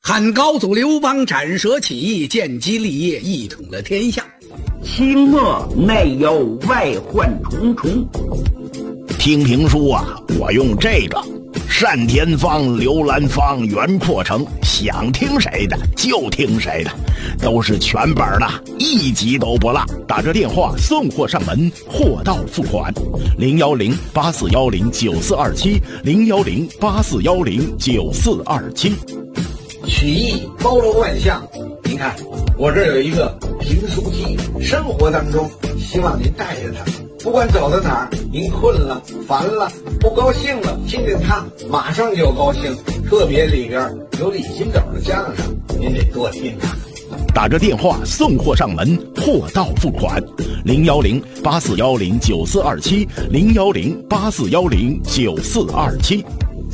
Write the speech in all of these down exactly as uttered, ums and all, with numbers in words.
汉高祖刘邦斩蛇起义，建基立业，一统了天下。 清末内忧外患重重。 听评书啊，我用这个单田芳、刘兰芳、袁阔成，想听谁的就听谁的，都是全本的，一集都不落。打这电话送货上门，货到付款。零幺零八四幺零九四二七，零幺零八四幺零九四二七。 曲艺包罗万象，您看我这有一个评书机，生活当中希望您带着它，不管走到哪儿，您困了、烦了、不高兴了，听听它，马上就高兴。特别里边有李金斗的相声，您得多听它。 打着电话送货上门，货到付款。零幺零八四幺零九四二七，零幺零八四幺零九四二七。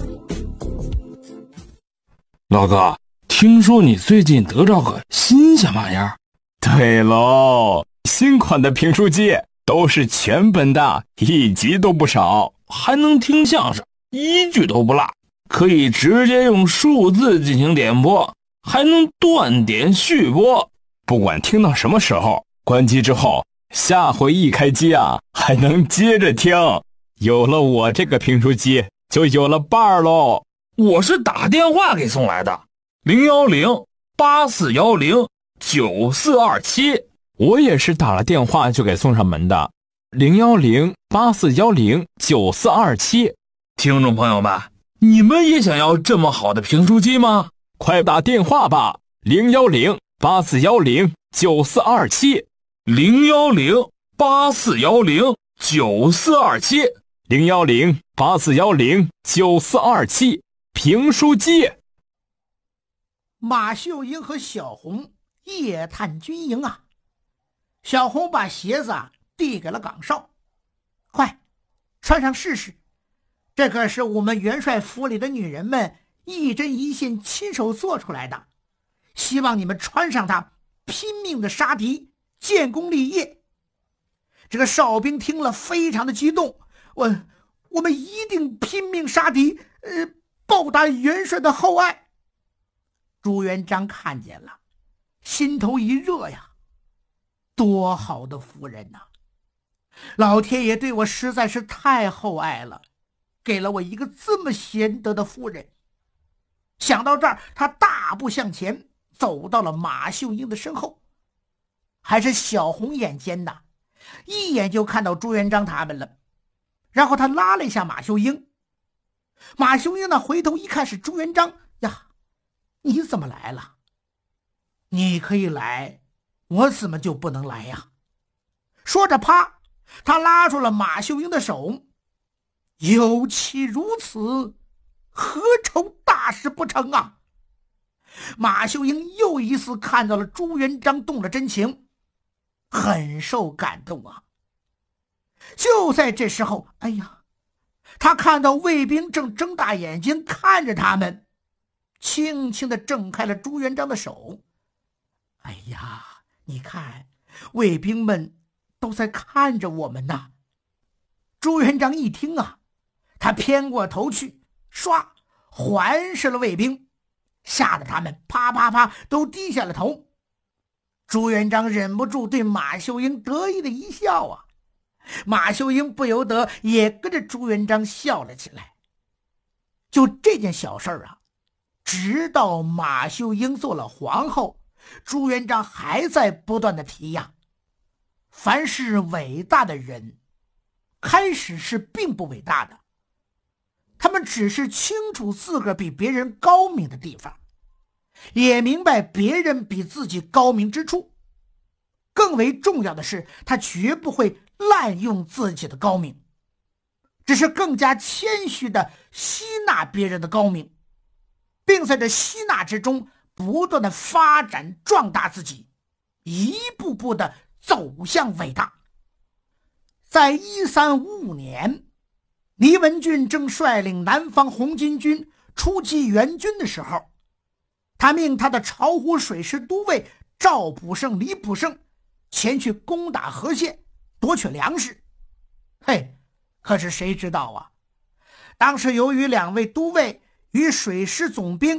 老哥，听说你最近得着个新鲜玩意儿？ 对喽，新款的评书机都是全本的，一集都不少， 还能听相声，一句都不落，可以直接用数字进行点播，还能断点续播。 不管听到什么时候，关机之后，下回一开机啊，还能接着听。有了我这个评书机，就有了伴儿喽。 我是打电话给送来的，零幺零八四幺零九四二七。 我也是打了电话就给送上门的，零幺零八四幺零九四二七。 听众朋友们，你们也想要这么好的评书机吗？ 快打电话吧，零幺零八四幺零九四二七， 零幺零八四幺零九四二七， 零幺零八四幺零九四二七。评书机。 马秀英和小红夜探军营啊，小红把鞋子啊递给了岗哨，快穿上试试，这可是我们元帅府里的女人们一针一线亲手做出来的，希望你们穿上它，拼命的杀敌，建功立业。这个哨兵听了非常的激动，我我们一定拼命杀敌，呃报答元帅的厚爱。朱元璋看见了，心头一热呀，多好的夫人呐！老天爷对我实在是太厚爱了，给了我一个这么贤德的夫人。想到这儿，他大步向前，走到了马秀英的身后。还是小红眼尖呐，一眼就看到朱元璋他们了，然后他拉了一下马秀英。马秀英呢，回头一看是朱元璋呀，你怎么来了？你可以来，我怎么就不能来呀？说着，啪，他拉住了马秀英的手。有其如此，何愁大事不成啊？马秀英又一次看到了朱元璋动了真情，很受感动啊。就在这时候，哎呀，他看到卫兵正睁大眼睛看着他们，轻轻地挣开了朱元璋的手。哎呀，你看，卫兵们都在看着我们呐。朱元璋一听啊，他偏过头去，唰环视了卫兵，吓得他们啪啪啪都低下了头。朱元璋忍不住对马秀英得意的一笑啊，马秀英不由得也跟着朱元璋笑了起来。就这件小事啊，直到马秀英做了皇后，朱元璋还在不断的提呀。凡是伟大的人，开始是并不伟大的，他们只是清楚自个儿比别人高明的地方，也明白别人比自己高明之处。更为重要的是，他绝不会滥用自己的高明，只是更加谦虚地吸纳别人的高明，并在这吸纳之中不断地发展壮大自己，一步步地走向伟大。在一三五五年，黎文俊正率领南方红巾军出击援军的时候，他命他的巢湖水师都尉赵普胜、李普胜前去攻打和县，夺取粮食。嘿，可是谁知道啊，当时由于两位都尉与水师总兵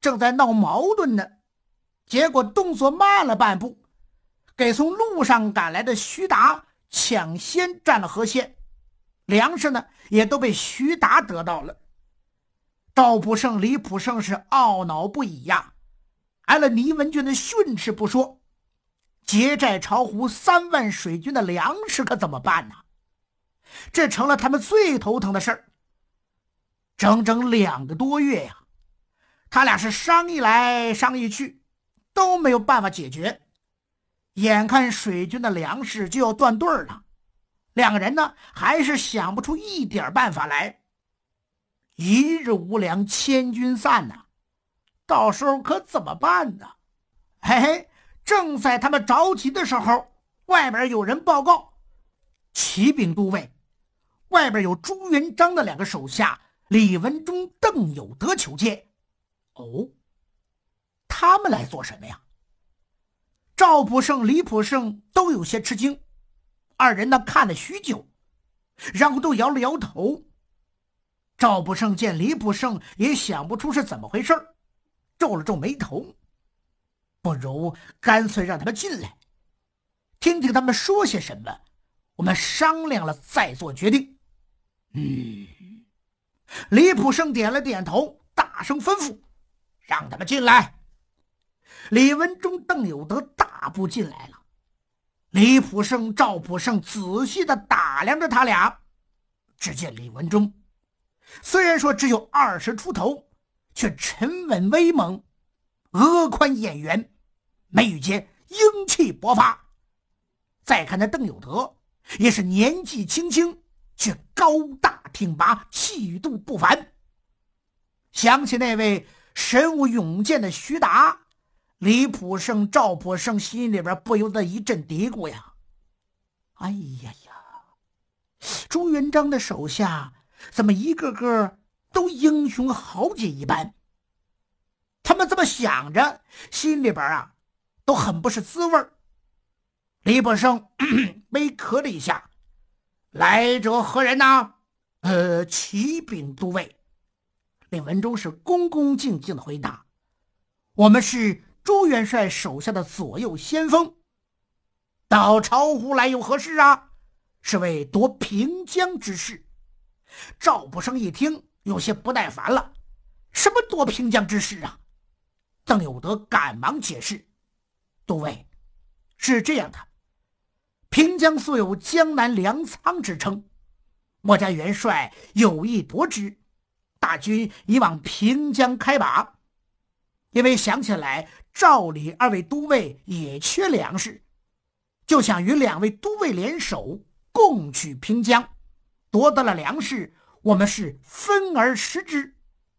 正在闹矛盾呢，结果动作慢了半步，给从路上赶来的徐达抢先占了河县，粮食呢也都被徐达得到了。赵普胜、李普胜是懊恼不已呀，挨了倪文俊的训斥不说，劫寨巢湖三万水军的粮食可怎么办呢？这成了他们最头疼的事儿。整整两个多月呀，他俩是商议来商议去，都没有办法解决。眼看水军的粮食就要断顿了，两个人呢还是想不出一点办法来。一日无粮，千军散呐、啊，到时候可怎么办呢？嘿嘿，正在他们着急的时候，外边有人报告，骑兵都尉外边有朱元璋的两个手下李文忠、邓有德求见。哦，他们来做什么呀？赵普胜、李普胜都有些吃惊，二人呢看了许久，然后都摇了摇头。赵普胜见李普胜也想不出是怎么回事，皱了皱眉头，不如干脆让他们进来，听听他们说些什么，我们商量了再做决定。嗯，李普胜点了点头，大声吩咐，让他们进来。李文忠、邓有德大步进来了。李普胜、赵普胜仔细地打量着他俩，只见李文忠虽然说只有二十出头，却沉稳威猛，额宽眼圆，眉宇间英气勃发。再看那邓有德，也是年纪轻轻，却高大挺拔，气度不凡。想起那位神武勇健的徐达，李普胜、赵普胜心里边不由得一阵嘀咕呀，哎呀呀，朱元璋的手下怎么一个个都英雄豪杰一般？他们这么想着，心里边啊都很不是滋味。李普胜微咳了一下，来者何人呢？呃，骑兵都尉。李文忠是恭恭敬敬的回答，我们是朱元帅手下的左右先锋，到巢湖来有何事啊？是为夺平江之事。赵普胜一听有些不耐烦了，什么夺平江之事啊？邓有德赶忙解释，都尉，是这样的，平江素有江南粮仓之称，我家元帅有意夺之，大军已往平江开拔。因为想起来赵李二位都尉也缺粮食，就想与两位都尉联手共取平江，夺得了粮食，我们是分而食之。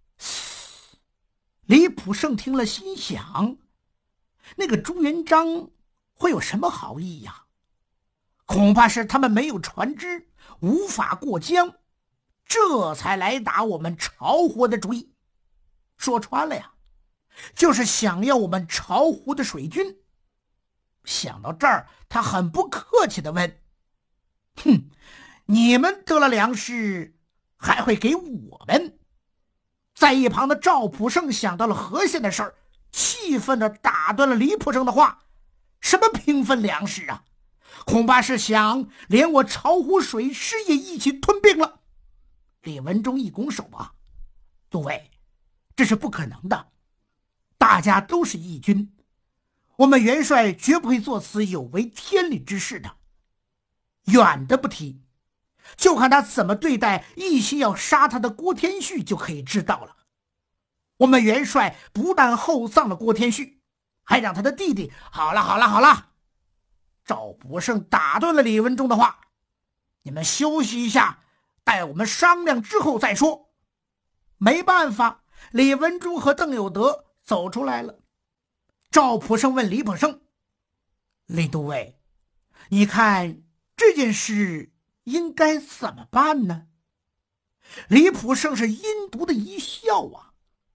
李普胜听了心想，那个朱元璋会有什么好意呀？恐怕是他们没有船只，无法过江，这才来打我们巢湖的主意。说穿了呀，就是想要我们巢湖的水军。想到这儿，他很不客气地问，哼，你们得了粮食还会给我们？在一旁的赵普胜想到了河县的事儿，气愤地打断了李普胜的话，什么平分粮食啊？恐怕是想连我巢湖水师也一起吞并了。李文忠一拱手啊，诸位，这是不可能的，大家都是义军，我们元帅绝不会做此有违天理之事的。远的不提，就看他怎么对待一心要杀他的郭天旭就可以知道了。我们元帅不但厚葬了郭天旭，还让他的弟弟……好了好了好了！赵博胜打断了李文忠的话，你们休息一下，待我们商量之后再说。没办法，李文忠和邓有德走出来了。赵普胜问李普胜，李都尉，你看这件事应该怎么办呢？李普胜是阴毒的一笑啊，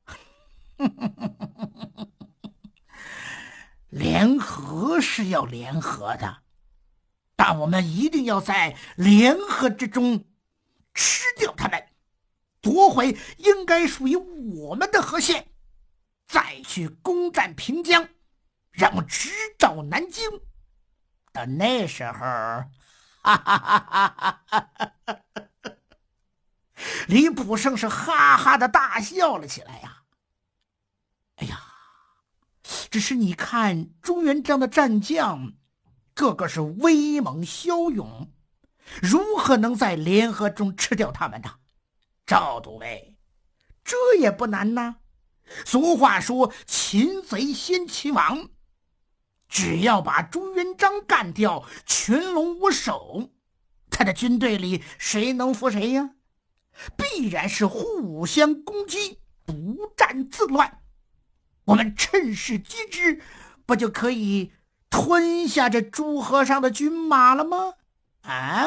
联合是要联合的，但我们一定要在联合之中吃掉他们，夺回应该属于我们的河县， 再去攻占平江，然后直捣南京。到那时候，哈哈哈哈哈哈！李普胜是哈哈的大笑了起来呀！哎呀，只是你看朱元璋的战将，个个是威猛骁勇，如何能在联合中吃掉他们呢？赵都尉，这也不难呐。俗话说擒贼先擒王，只要把朱元璋干掉，群龙无首，他的军队里谁能服谁呀？必然是互相攻击，不战自乱。我们趁势击之，不就可以吞下这朱和尚的军马了吗？啊！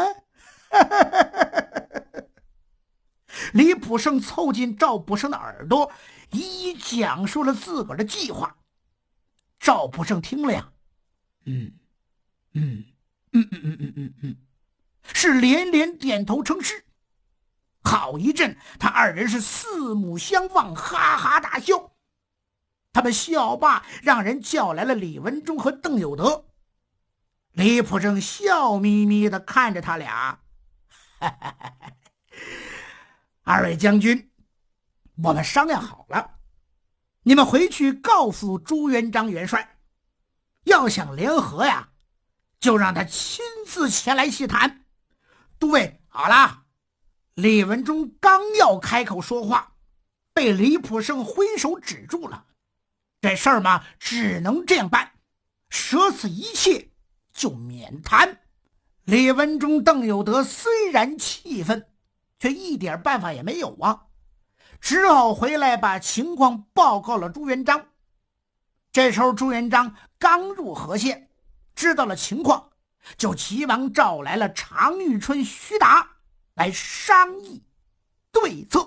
李普胜凑近赵普胜的耳朵，一一讲述了自个儿的计划。赵普胜听了呀，嗯嗯嗯嗯嗯嗯嗯嗯，是连连点头称是。好一阵，他二人是四目相望，哈哈大笑。他们笑罢，让人叫来了李文忠和邓有德。李普胜笑眯眯地看着他俩，哈哈哈哈，二位将军，我们商量好了，你们回去告诉朱元璋元帅，要想联合呀，就让他亲自前来细谈。诸位，好了。李文忠刚要开口说话，被李普胜挥手止住了。这事儿嘛，只能这样办，舍此一切就免谈。李文忠、邓有德虽然气愤，却一点办法也没有啊，只好回来把情况报告了朱元璋。这时候朱元璋刚入河县，知道了情况，就急忙召来了常遇春、徐达来商议对策。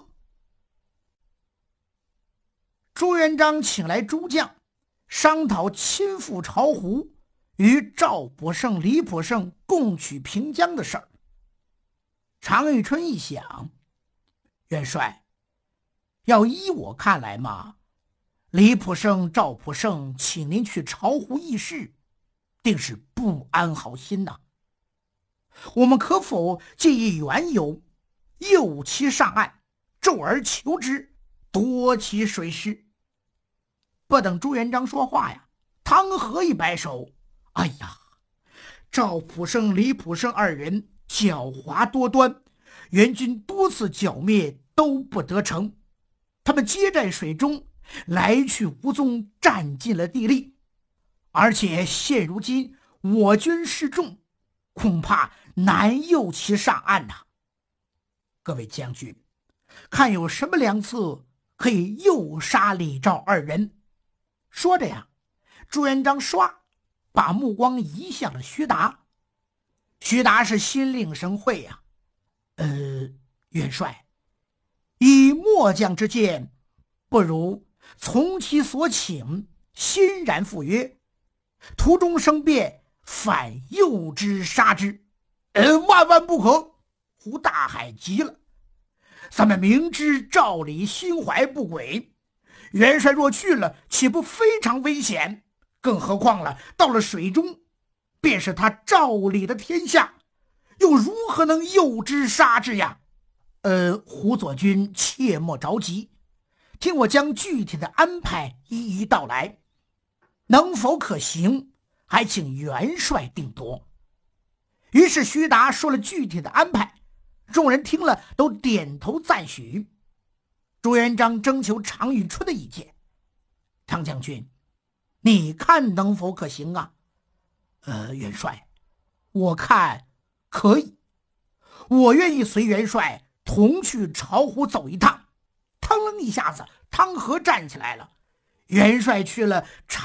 朱元璋请来诸将，商讨亲赴巢湖，与赵普胜、李普胜共取平江的事儿。常遇春一想，元帅，要依我看来嘛，李普胜、赵普胜请您去巢湖议事，定是不安好心呐。我们可否借以缘由，诱其上岸，骤而求之，夺其水师？不等朱元璋说话呀，汤和一摆手，哎呀，赵普胜、李普胜二人狡猾多端，元军多次剿灭都不得成，他们接在水中，来去无踪，占尽了地利。而且现如今我军势众，恐怕难诱其上岸呐、啊。各位将军，看有什么良策可以诱杀李赵二人？说着呀，朱元璋唰把目光移向了徐达。徐达是心领神会呀、啊，呃，元帅，以末将之见，不如从其所请，欣然赴约，途中生变，反诱之杀之。呃，万万不可！胡大海急了，咱们明知赵李心怀不轨，元帅若去了，岂不非常危险？更何况了，到了水中，便是他赵李的天下，又如何能诱之杀之呀？呃，胡左军切莫着急，听我将具体的安排一一道来，能否可行，还请元帅定夺。于是徐达说了具体的安排，众人听了都点头赞许。朱元璋征求常遇春的意见，常将军，你看能否可行啊？呃，元帅，我看可以，我愿意随元帅同去巢湖走一趟。腾楞一下子，汤和站起来了。元帅去了常